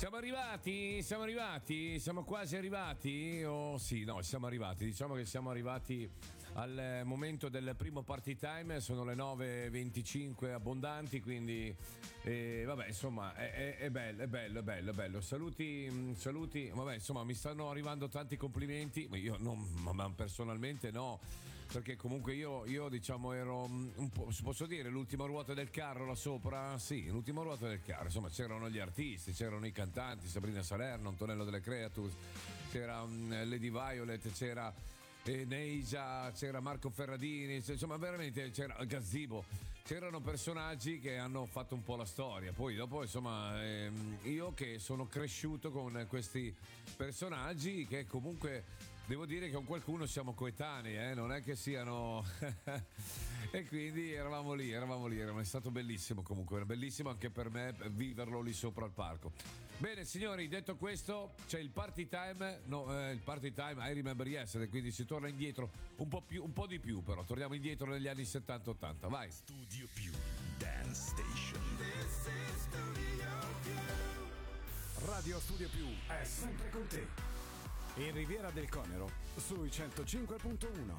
Siamo arrivati, siamo quasi arrivati. Oh sì, no, siamo arrivati. Diciamo che siamo arrivati al momento del primo party time. Sono le 9:25 abbondanti, quindi vabbè, insomma, è bello. Saluti. Vabbè, insomma, mi stanno arrivando tanti complimenti. Io non, ma personalmente no. Perché comunque io diciamo ero un po', posso dire, l'ultima ruota del carro là sopra? Sì, l'ultima ruota del carro. Insomma, c'erano gli artisti, c'erano i cantanti, Sabrina Salerno, Antonello delle Creatures, c'era Lady Violet, c'era Neija, c'era Marco Ferradini, insomma veramente c'era Gazzibo, c'erano personaggi che hanno fatto un po' la storia. Poi dopo insomma io che sono cresciuto con questi personaggi che comunque devo dire che con qualcuno siamo coetanei, non è che siano e quindi eravamo lì, è stato bellissimo, comunque era bellissimo anche per me viverlo lì sopra il palco. Bene signori, detto questo c'è il party time, il party time I Remember Yesterday, quindi si torna indietro un po' di più, però torniamo indietro negli anni 70-80, vai. Studio Più Dance Station. This is Studio Più. Radio Studio Più è sempre con te. In Riviera del Conero sui 105.1.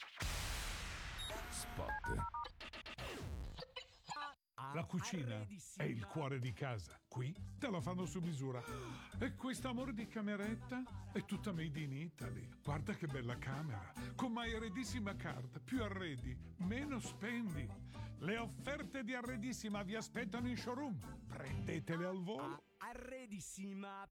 Spot. La cucina è il cuore di casa. Qui te la fanno su misura. E questo amore di cameretta è tutta made in Italy. Guarda che bella camera. Con My Arredissima Card. Più arredi, meno spendi. Le offerte di Arredissima vi aspettano in showroom. Prendetele al volo. Arredissima.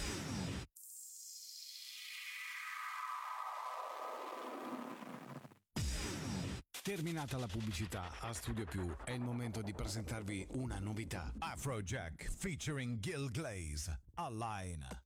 Terminata la pubblicità, a Studio Più è il momento di presentarvi una novità. Afrojack featuring Gil Glaze, Align.